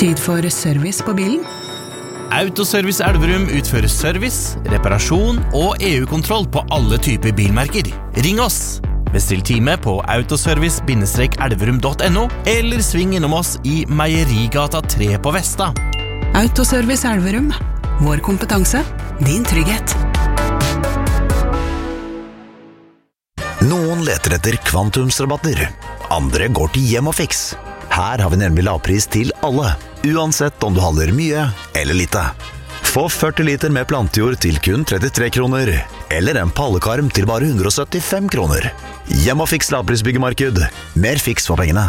Tid for service på bilen. Autoservice Elverum utfører service, reparasjon og EU-kontroll på alle typer bilmerker. Ring oss! Bestill time på autoservice-elverum.no eller sving innom oss i Meierigata 3 på Vesta. Autoservice Elverum. Vår kompetanse, din trygghet. Noen leter etter kvantumsrabatter. Andre går til Hjem og Fix. Her har vi nemlig lavpris til alle, uansett om du handler mye eller lite. Få 40 liter med plantejord til kun 33 kroner, eller en pallekarm til bare 175 kroner. Hjem og Fix lavprisbyggemarked. Mer fiks for pengene.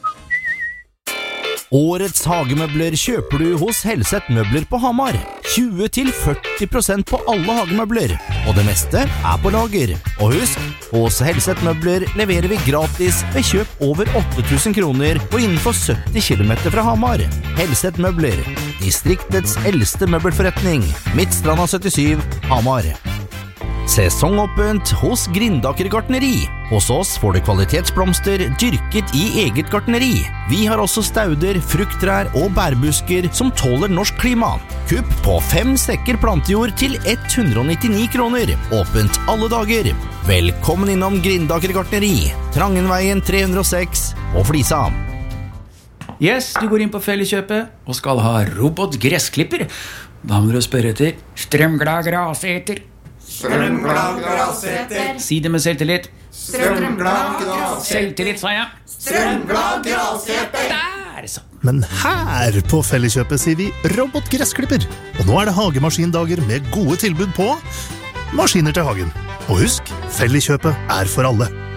Årets hagemøbler kjøper du hos Helseth Møbler på Hamar. 20-40% på alle hagemøbler, og det meste på lager. Og husk, hos Helseth Møbler leverer vi gratis ved kjøp over 8.000 kroner og innenfor 70 kilometer fra Hamar. Helseth Møbler, distriktets eldste møbelforretning. Midtstranda 77, Hamar. Sesongåpent hos Grindaker gartneri. Hos oss får du kvalitetsblomster dyrket i eget gartneri. Vi har også stauder, frukttrær og bærbusker som tåler norsk klima. Kupp på 5 sekker plantejord til 199 kroner. Åpent alle dager. Velkommen innom Grindaker gartneri. Trangenveien 306 og Flisa. Yes, du går inn på Felleskjøpet og skal ha robotgressklipper. Da må du spørre etter strømglad graseter. Strømglad graseter. Si det med selvtillit. Strømglad graseter. Selvtillit, sa jeg. Strømglad graseter. Der, så. Men her på Felleskjøpet sier vi robotgressklipper. Og nå det hagemaskindager med gode tilbud på maskiner til hagen. Og husk, Felleskjøpet for alle.